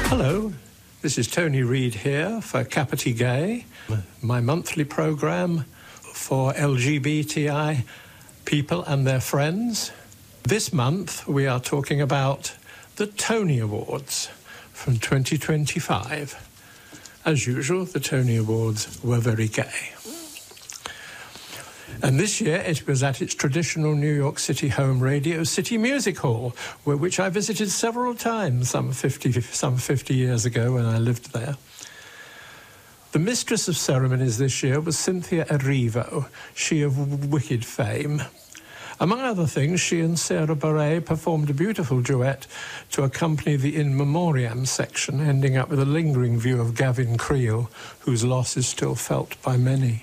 Hello, this is Tony Reid here for Capity Gay, my monthly programme for LGBTI people and their friends. This month we are talking about the Tony Awards from 2025. As usual, the Tony Awards were very gay. And this year it was at its traditional New York City home radio, City Music Hall, which I visited several times some 50 years ago when I lived there. The mistress of ceremonies this year was Cynthia Erivo, she of Wicked fame. Among other things, she and Sarah Bareilles performed a beautiful duet to accompany the In Memoriam section, ending up with a lingering view of Gavin Creel, whose loss is still felt by many.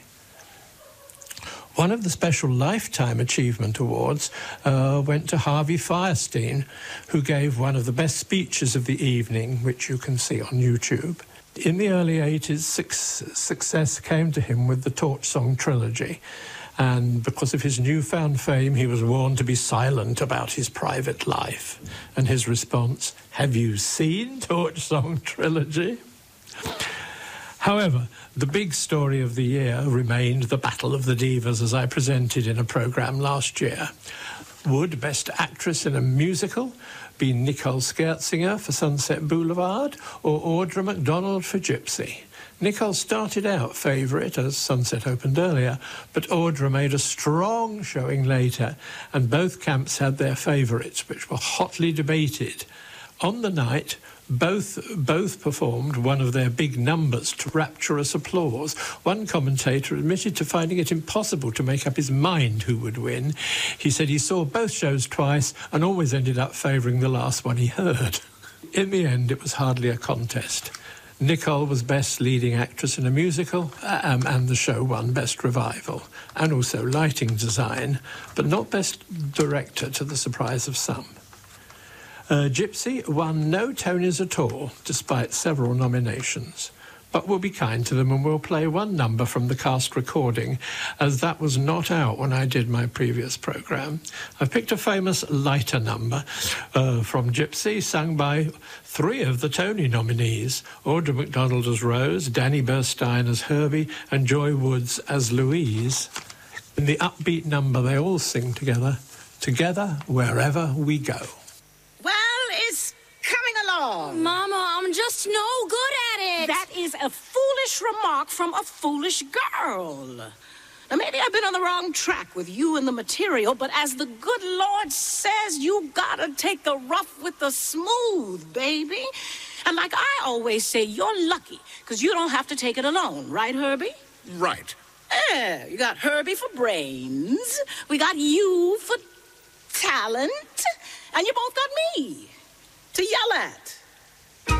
One of the special Lifetime Achievement Awards went to Harvey Fierstein, who gave one of the best speeches of the evening, which you can see on YouTube. In the early 80s, success came to him with the Torch Song Trilogy, and because of his newfound fame, he was warned to be silent about his private life. And his response, "Have you seen Torch Song Trilogy?" However, the big story of the year remained the Battle of the Divas, as I presented in a programme last year. Would Best Actress in a Musical be Nicole Scherzinger for Sunset Boulevard or Audra McDonald for Gypsy? Nicole started out favourite as Sunset opened earlier, but Audra made a strong showing later, and both camps had their favourites, which were hotly debated. On the night, both performed one of their big numbers to rapturous applause. One commentator admitted to finding it impossible to make up his mind who would win. He said he saw both shows twice and always ended up favouring the last one he heard. In the end, it was hardly a contest. Nicole was Best Leading Actress in a Musical, and the show won Best Revival, and also Lighting Design, but not Best Director, to the surprise of some. Gypsy won no Tonys at all, despite several nominations. But we'll be kind to them and we'll play one number from the cast recording, as that was not out when I did my previous programme. I've picked a famous lighter number from Gypsy, sung by three of the Tony nominees, Audra McDonald as Rose, Danny Burstein as Herbie, and Joy Woods as Louise. In the upbeat number, they all sing together, "Together Wherever We Go." Mama, I'm just no good at it. That is a foolish remark from a foolish girl. Now, maybe I've been on the wrong track with you and the material, but as the good Lord says, you gotta take the rough with the smooth, baby. And like I always say, you're lucky, because you don't have to take it alone, right, Herbie? Right. Yeah, you got Herbie for brains, we got you for talent, and you both got me to yell at.